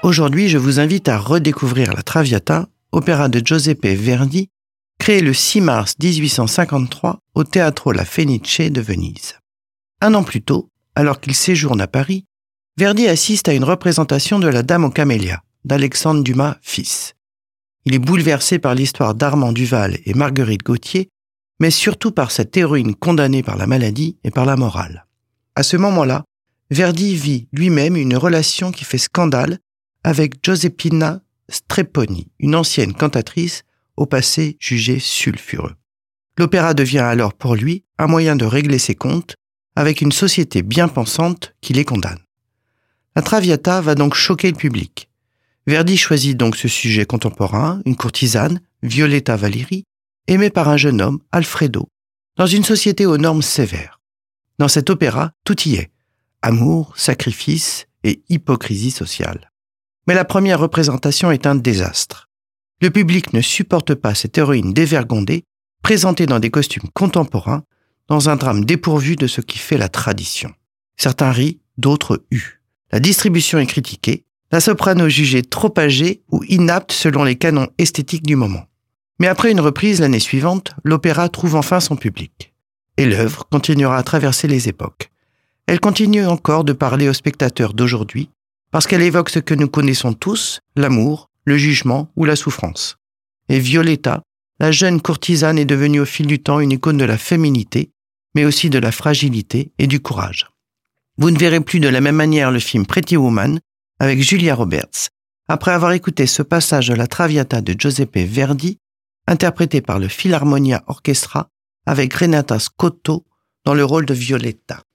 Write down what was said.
Aujourd'hui, je vous invite à redécouvrir la Traviata, opéra de Giuseppe Verdi, créé le 6 mars 1853 au Teatro La Fenice de Venise. Un an plus tôt, alors qu'il séjourne à Paris, Verdi assiste à une représentation de La Dame aux Camélias, d'Alexandre Dumas fils. Il est bouleversé par l'histoire d'Armand Duval et Marguerite Gauthier, mais surtout par cette héroïne condamnée par la maladie et par la morale. À ce moment-là, Verdi vit lui-même une relation qui fait scandale avec Giuseppina Strepponi, une ancienne cantatrice au passé jugée sulfureux. L'opéra devient alors pour lui un moyen de régler ses comptes avec une société bien pensante qui les condamne. La Traviata va donc choquer le public. Verdi choisit donc ce sujet contemporain, une courtisane, Violetta Valeri, aimée par un jeune homme, Alfredo, dans une société aux normes sévères. Dans cet opéra, tout y est. Amour, sacrifice et hypocrisie sociale. Mais la première représentation est un désastre. Le public ne supporte pas cette héroïne dévergondée, présentée dans des costumes contemporains, dans un drame dépourvu de ce qui fait la tradition. Certains rient, d'autres huent. La distribution est critiquée, la soprano jugée trop âgée ou inapte selon les canons esthétiques du moment. Mais après une reprise l'année suivante, l'opéra trouve enfin son public. Et l'œuvre continuera à traverser les époques. Elle continue encore de parler aux spectateurs d'aujourd'hui parce qu'elle évoque ce que nous connaissons tous, l'amour, le jugement ou la souffrance. Et Violetta, la jeune courtisane, est devenue au fil du temps une icône de la féminité, mais aussi de la fragilité et du courage. Vous ne verrez plus de la même manière le film Pretty Woman avec Julia Roberts, après avoir écouté ce passage de la Traviata de Giuseppe Verdi, interprété par le Philharmonia Orchestra avec Renata Scotto dans le rôle de Violetta.